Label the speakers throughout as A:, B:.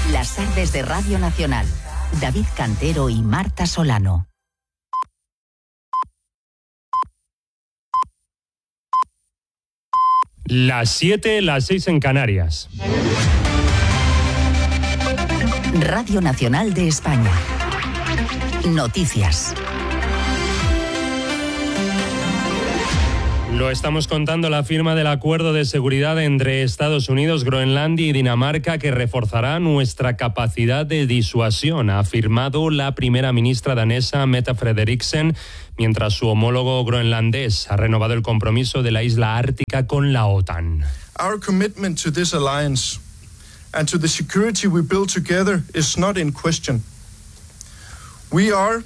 A: Las tardes de Radio Nacional. David Cantero y Marta Solano.
B: Las 7, las 6 en Canarias.
A: Radio Nacional de España. Noticias.
B: Lo estamos contando, la firma del acuerdo de seguridad entre Estados Unidos, Groenlandia y Dinamarca, que reforzará nuestra capacidad de disuasión, ha afirmado la primera ministra danesa Mette Frederiksen, mientras su homólogo groenlandés ha renovado el compromiso de la isla ártica con la OTAN.
C: Our commitment to this alliance and to the security we build together is not in question. We are,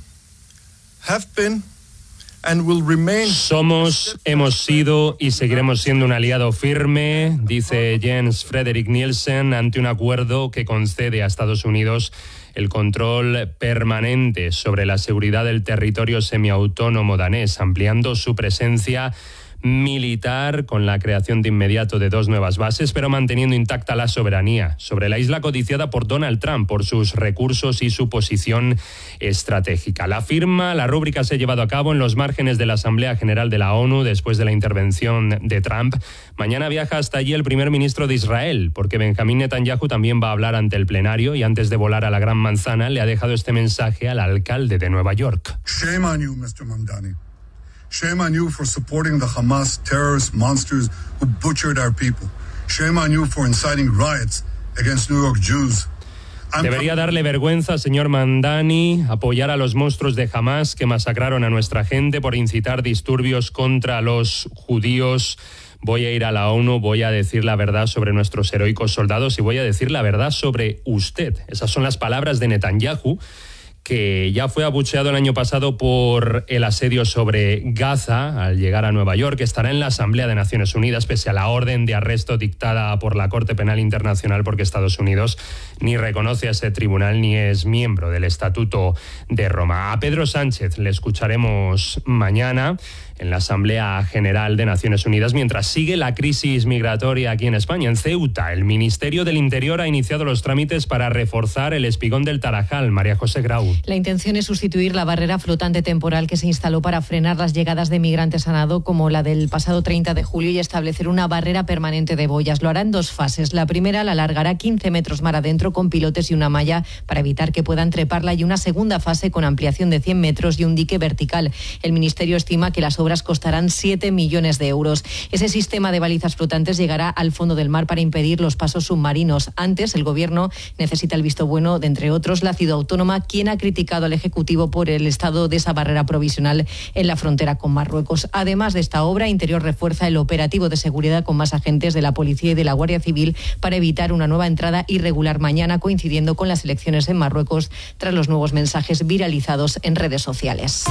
C: have been, and will remain.
B: Somos, hemos sido y seguiremos siendo un aliado firme, dice Jens Frederik Nielsen, ante un acuerdo que concede a Estados Unidos el control permanente sobre la seguridad del territorio semiautónomo danés, ampliando su presencia militar con la creación de inmediato de 2 nuevas bases, pero manteniendo intacta la soberanía sobre la isla codiciada por Donald Trump por sus recursos y su posición estratégica. La rúbrica se ha llevado a cabo en los márgenes de la Asamblea General de la ONU después de la intervención de Trump. Mañana viaja hasta allí el primer ministro de Israel, porque Benjamín Netanyahu también va a hablar ante el plenario y antes de volar a la Gran Manzana le ha dejado este mensaje al alcalde de Nueva York.
D: Shame on you, Mr. Mamdani. Shame on you for supporting the Hamas terrorist monsters who butchered our people. Shame on you for inciting riots against New York Jews.
B: Debería darle vergüenza, señor Mamdani, apoyar a los monstruos de Hamas que masacraron a nuestra gente por incitar disturbios contra los judíos. Voy a ir a la ONU, voy a decir la verdad sobre nuestros heroicos soldados y voy a decir la verdad sobre usted. Esas son las palabras de Netanyahu, que ya fue abucheado el año pasado por el asedio sobre Gaza al llegar a Nueva York. Estará en la Asamblea de Naciones Unidas pese a la orden de arresto dictada por la Corte Penal Internacional, porque Estados Unidos ni reconoce a ese tribunal ni es miembro del Estatuto de Roma. A Pedro Sánchez le escucharemos mañana en la Asamblea General de Naciones Unidas, mientras sigue la crisis migratoria aquí en España. En Ceuta, el Ministerio del Interior ha iniciado los trámites para reforzar el espigón del Tarajal. María José Grau.
E: La intención es sustituir la barrera flotante temporal que se instaló para frenar las llegadas de migrantes a nado, como la del pasado 30 de julio, y establecer una barrera permanente de boyas. Lo hará en 2 fases. La primera la alargará 15 metros mar adentro con pilotes y una malla para evitar que puedan treparla, y una segunda fase con ampliación de 100 metros y un dique vertical. El Ministerio estima que las obras costarán 7 millones de euros. Ese sistema de balizas flotantes llegará al fondo del mar para impedir los pasos submarinos. Antes, el Gobierno necesita el visto bueno de, entre otros, la Ciudad Autónoma, quien ha criticado al Ejecutivo por el estado de esa barrera provisional en la frontera con Marruecos. Además de esta obra, Interior refuerza el operativo de seguridad con más agentes de la Policía y de la Guardia Civil para evitar una nueva entrada irregular mañana, coincidiendo con las elecciones en Marruecos, tras los nuevos mensajes viralizados en redes sociales.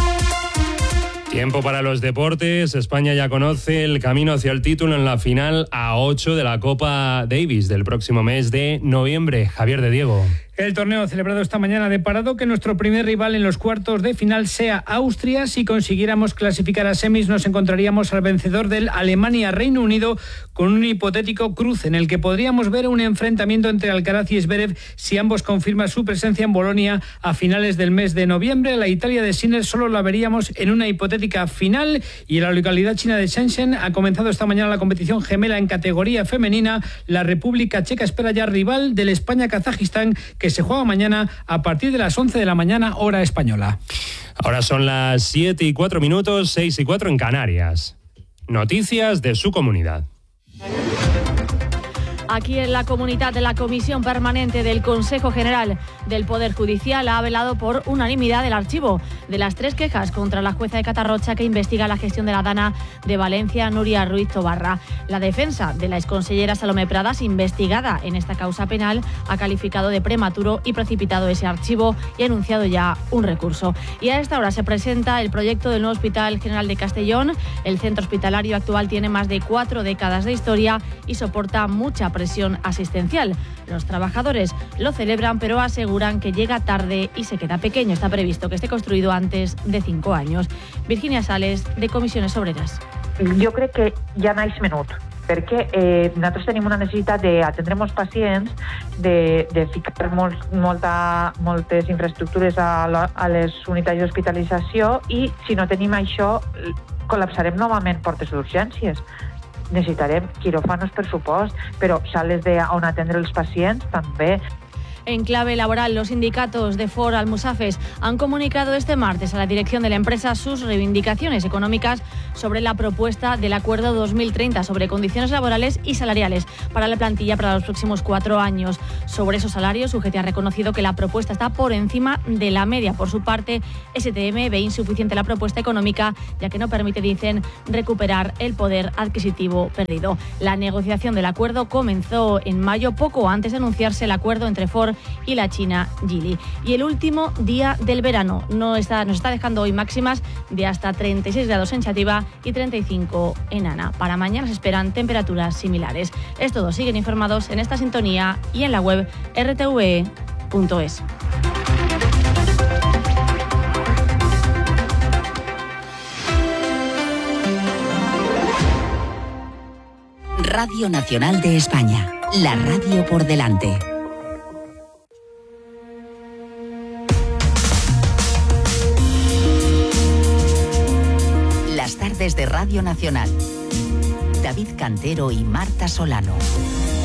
B: Tiempo para los deportes. España ya conoce el camino hacia el título en la final A8 de la Copa Davis del próximo mes de noviembre. Javier de Diego.
F: El torneo celebrado esta mañana ha deparado que nuestro primer rival en los cuartos de final sea Austria. Si consiguiéramos clasificar a semis, nos encontraríamos al vencedor del Alemania-Reino Unido, con un hipotético cruce en el que podríamos ver un enfrentamiento entre Alcaraz y Zverev si ambos confirman su presencia en Bolonia a finales del mes de noviembre. La Italia de Sinner solo la veríamos en una hipotética final, y en la localidad china de Shenzhen ha comenzado esta mañana la competición gemela en categoría femenina. La República Checa espera ya rival del España-Kazajistán, que se juega mañana a partir de las 11 de la mañana, hora española.
B: Ahora son las 7:04, 6:04 en Canarias. Noticias de su comunidad.
G: Aquí en la comunidad de la Comisión Permanente del Consejo General del Poder Judicial ha avalado por unanimidad el archivo de las 3 quejas contra la jueza de Catarrocha que investiga la gestión de la Dana de Valencia, Nuria Ruiz Tobarra. La defensa de la exconsellera Salomé Pradas, investigada en esta causa penal, ha calificado de prematuro y precipitado ese archivo y ha anunciado ya un recurso. Y a esta hora se presenta el proyecto del nuevo Hospital General de Castellón. El centro hospitalario actual tiene más de 4 décadas de historia y soporta mucha presión asistencial. Los trabajadores lo celebran, pero aseguran que llega tarde y se queda pequeño. Está previsto que esté construido antes de 5 anys. Virginia Sales, de Comissiones Obreras.
H: Jo crec que ja naix menut. perquè nosaltres tenim una necessitat d'atendre molts pacients, de ficar moltes infraestructures a les unitats d'hospitalització, i si no tenim això col·lapsarem novament portes d'urgències. Necesitarem quiròfanos per supost, però sales on atendre els pacients també.
G: En clave laboral, los sindicatos de Ford Almusafes han comunicado este martes a la dirección de la empresa sus reivindicaciones económicas sobre la propuesta del Acuerdo 2030 sobre condiciones laborales y salariales para la plantilla para los próximos 4 años. Sobre esos salarios, UGT ha reconocido que la propuesta está por encima de la media. Por su parte, STM ve insuficiente la propuesta económica, ya que no permite, dicen, recuperar el poder adquisitivo perdido. La negociación del acuerdo comenzó en mayo, poco antes de anunciarse el acuerdo entre Ford y la China Geely. Y el último día del verano nos está dejando hoy máximas de hasta 36 grados en Xàtiva y 35 en Ana. Para mañana se esperan temperaturas similares. Es todo. Siguen informados en esta sintonía y en la web rtve.es.
A: Radio Nacional de España. La radio por delante. Las tardes de Radio Nacional. David Cantero y Marta Solano.